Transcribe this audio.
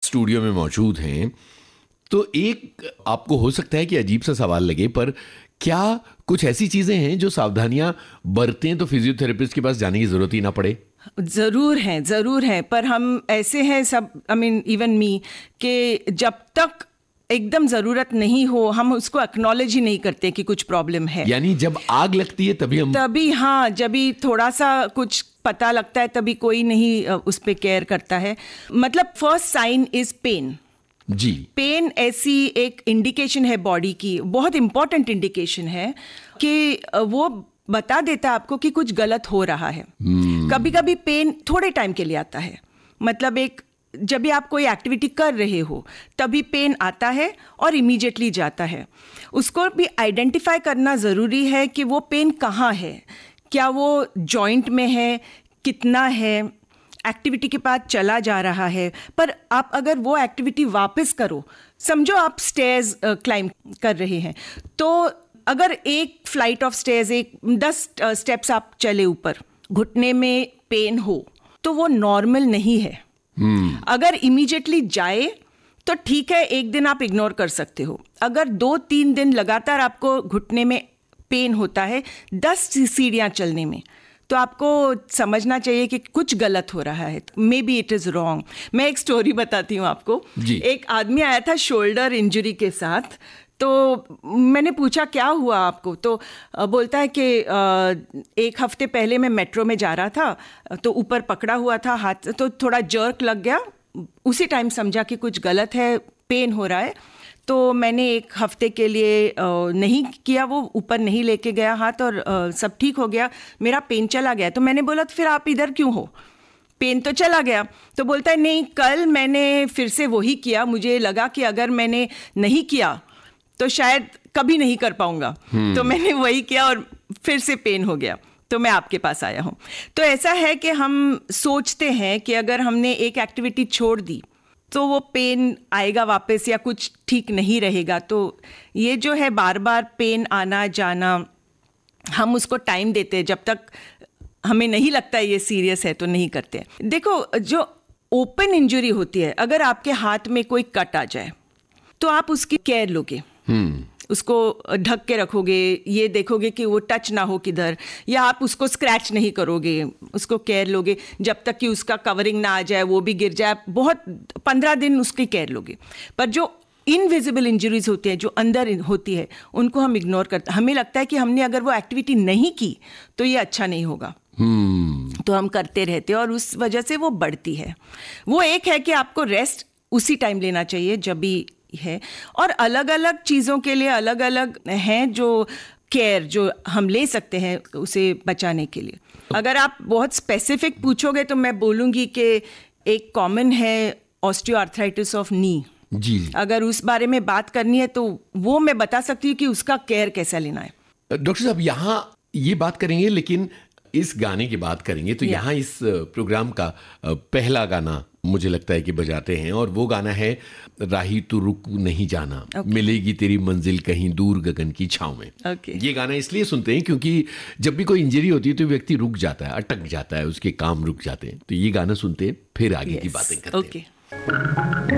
Studio में मौजूद हैं, तो एक आपको हो सकता है कि अजीब सा सवाल लगे, पर क्या कुछ ऐसी चीजें हैं जो सावधानियां बरतें तो फिजियोथेरेपिस्ट के पास जाने की जरूरत ही ना पड़े? जरूर है, पर हम ऐसे हैं सब, आई मीन इवन मी, कि जब तक एकदम जरूरत नहीं हो हम उसको एक्नॉलेज ही नहीं करते कि कुछ प्रॉब्लम है। यानी जब आग लगती है तभी हाँ, जब भी थोड़ा सा कुछ पता लगता है तभी कोई नहीं उस पे केयर करता है। मतलब first sign is pen ji. Pen ऐसी एक इंडिकेशन है बॉडी की, बहुत इंपॉर्टेंट इंडिकेशन है कि वो बता देता है आपको कि कुछ गलत हो रहा है। कभी कभी पेन थोड़े टाइम के लिए आता है, मतलब जब भी आप कोई एक्टिविटी कर रहे हो तभी पेन आता है और इमीडिएटली जाता है। उसको भी आइडेंटिफाई करना ज़रूरी है कि वो पेन कहाँ है, क्या वो जॉइंट में है, कितना है, एक्टिविटी के बाद चला जा रहा है। पर आप अगर वो एक्टिविटी वापस करो, समझो आप स्टेयर्स क्लाइंब कर रहे हैं, तो अगर एक फ्लाइट ऑफ स्टेयर्स 10 स्टेप्स आप चले ऊपर, घुटने में पेन हो तो वो नॉर्मल नहीं है। अगर इमीडिएटली जाए तो ठीक है, एक दिन आप इग्नोर कर सकते हो। अगर 2-3 दिन लगातार आपको घुटने में पेन होता है 10 सीढ़ियां चलने में, तो आपको समझना चाहिए कि कुछ गलत हो रहा है, may be it is wrong. मैं एक स्टोरी बताती हूँ आपको। एक आदमी आया था शोल्डर इंजरी के साथ, तो मैंने पूछा क्या हुआ आपको, तो बोलता है कि 1 हफ्ते पहले मैं मेट्रो में जा रहा था, तो ऊपर पकड़ा हुआ था हाथ, तो थोड़ा जर्क लग गया, उसी टाइम समझा कि कुछ गलत है, पेन हो रहा है, तो मैंने 1 हफ्ते के लिए नहीं किया, वो ऊपर नहीं लेके गया हाथ, और सब ठीक हो गया, मेरा पेन चला गया। तो मैंने बोला तो फिर आप इधर क्यों हो, पेन तो चला गया? तो बोलता है नहीं, कल मैंने फिर से वही किया, मुझे लगा कि अगर मैंने नहीं किया तो शायद कभी नहीं कर पाऊंगा, तो मैंने वही किया और फिर से पेन हो गया, तो मैं आपके पास आया हूं। तो ऐसा है कि हम सोचते हैं कि अगर हमने एक एक्टिविटी छोड़ दी तो वो पेन आएगा वापस या कुछ ठीक नहीं रहेगा। तो ये जो है बार बार पेन आना जाना, हम उसको टाइम देते हैं, जब तक हमें नहीं लगता है ये सीरियस है तो नहीं करते। देखो, जो ओपन इंजरी होती है, अगर आपके हाथ में कोई कट आ जाए तो आप उसकी केयर लोगे, उसको ढक के रखोगे, ये देखोगे कि वो टच ना हो किधर, या आप उसको स्क्रैच नहीं करोगे, उसको केयर लोगे जब तक कि उसका कवरिंग ना आ जाए, वो भी गिर जाए, बहुत 15 दिन उसकी केयर लोगे। पर जो इनविजिबल इंजरीज होती है, जो अंदर होती है, उनको हम इग्नोर करते, हमें लगता है कि हमने अगर वो एक्टिविटी नहीं की तो ये अच्छा नहीं होगा, तो हम करते रहते हैं और उस वजह से वो बढ़ती है। वो एक है कि आपको रेस्ट उसी टाइम लेना चाहिए जब भी है, और अलग अलग चीज़ों के लिए अलग अलग हैं जो केयर जो हम ले सकते हैं उसे बचाने के लिए। अगर आप बहुत स्पेसिफिक पूछोगे तो मैं बोलूँगी कि एक कॉमन है ऑस्टियोआर्थराइटिस ऑफ नी जी। अगर उस बारे में बात करनी है तो वो मैं बता सकती हूँ कि उसका केयर कैसा लेना है। डॉक्टर साहब, यहाँ ये बात करेंगे, लेकिन इस गाने की बात करेंगे तो यहाँ इस प्रोग्राम का पहला गाना मुझे लगता है कि बजाते हैं, और वो गाना है राही तू रुक नहीं जाना, मिलेगी तेरी मंजिल कहीं दूर गगन की छांव में। ये गाना इसलिए सुनते हैं क्योंकि जब भी कोई इंजरी होती है तो व्यक्ति रुक जाता है, अटक जाता है, उसके काम रुक जाते हैं, तो ये गाना सुनते हैं, फिर आगे की बातें करते हैं।